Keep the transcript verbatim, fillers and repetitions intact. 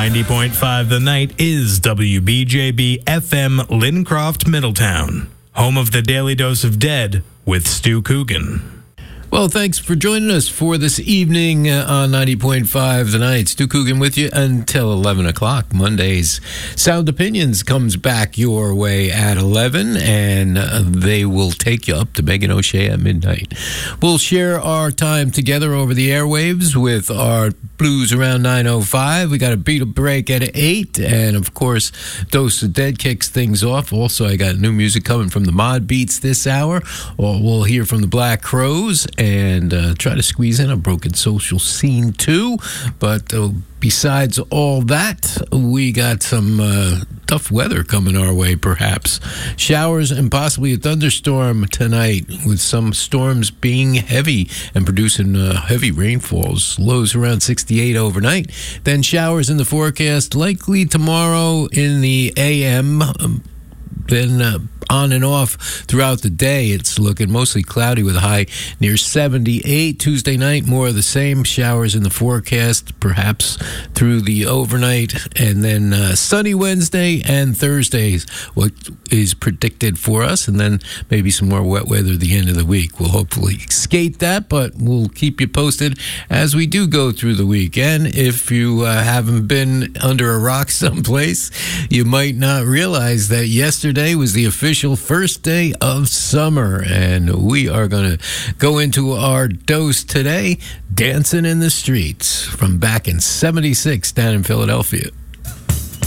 ninety point five The Night is W B J B F M Lincroft, Middletown, home of the Daily Dose of Dead with Stu Coogan. Well, thanks for joining us for this evening uh, on ninety point five The Night. Stu Coogan with you until eleven o'clock. Mondays, Sound Opinions comes back your way at eleven, and uh, they will take you up to Megan O'Shea at midnight. We'll share our time together over the airwaves with our blues around nine oh five. We got a beat a break at eight, and of course, Dose of Dead kicks things off. Also, I got new music coming from the Mod Beats this hour, or we'll hear from the Black Crows, and uh, try to squeeze in a Broken Social Scene too. But uh, besides all that, we got some uh, tough weather coming our way, perhaps. Showers and possibly a thunderstorm tonight, with some storms being heavy and producing uh, heavy rainfalls. Lows around sixty-eight overnight. Then showers in the forecast likely tomorrow in the A M. Um, then uh, on and off throughout the day. It's looking mostly cloudy with a high near seventy-eight. Tuesday night, more of the same. Showers in the forecast, perhaps through the overnight. And then uh, sunny Wednesday and Thursdays, what is predicted for us. And then maybe some more wet weather at the end of the week. We'll hopefully skate that, but we'll keep you posted as we do go through the week. And if you uh, haven't been under a rock someplace, you might not realize that yesterday was the official first day of summer, and we are going to go into our dose today, Dancing in the Streets, from back in seventy-six down in Philadelphia.